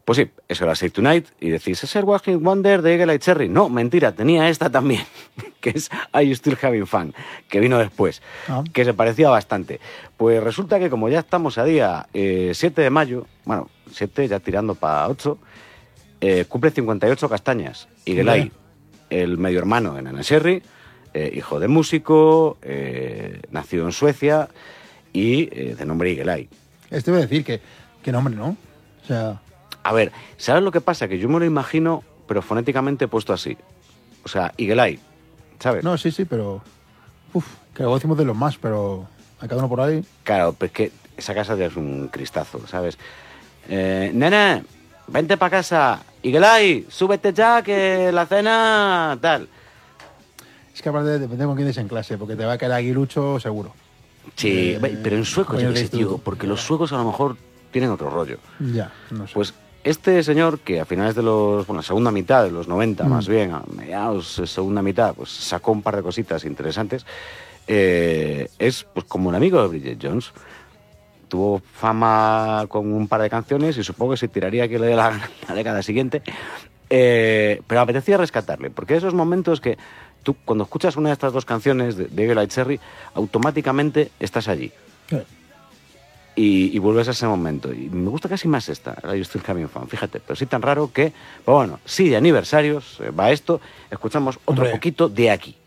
Pues sí, eso era Save Tonight, y decís, ¿es el Walking Wonder de Eagle Eye Cherry? No, mentira, tenía esta también, que es Are You Still Having Fun, que vino después, que se parecía bastante. Pues resulta que como ya estamos a día 7 de mayo, bueno, 7 ya tirando para 8, cumple 58 castañas. Eagle Eye, el medio hermano en Nene Sherry, hijo de músico, nacido en Suecia y de nombre Eagle Eye. Esto iba a decir que nombre, ¿no? O sea... A ver, ¿sabes lo que pasa? Que yo me lo imagino, pero fonéticamente puesto así. O sea, Eagle Eye, ¿sabes? No, sí, pero... que luego decimos de los más, pero... a cada uno por ahí... Claro, pues que esa casa ya es un cristazo, ¿sabes? Nene, vente para casa. Eagle Eye, súbete ya, que la cena... tal. Es que aparte depende con quién es en clase, porque te va a caer aguilucho seguro. Sí, pero en suecos, yo qué sé, tío, porque los suecos a lo mejor tienen otro rollo. Ya, no sé. Pues este señor, que a finales de segunda mitad de los 90, más bien, a mediados segunda mitad, pues sacó un par de cositas interesantes, es pues como un amigo de Bridget Jones. Tuvo fama con un par de canciones y supongo que se tiraría que le dé la década siguiente, pero apetecía rescatarle, porque esos momentos que tú, cuando escuchas una de estas dos canciones de Eagle Eye Cherry, automáticamente estás allí. Sí. Y vuelves a ese momento. Y me gusta casi más esta, la You Still Having Fun, fíjate, pero sí tan raro que, pues bueno, sí, de aniversarios va esto, escuchamos otro poquito de aquí.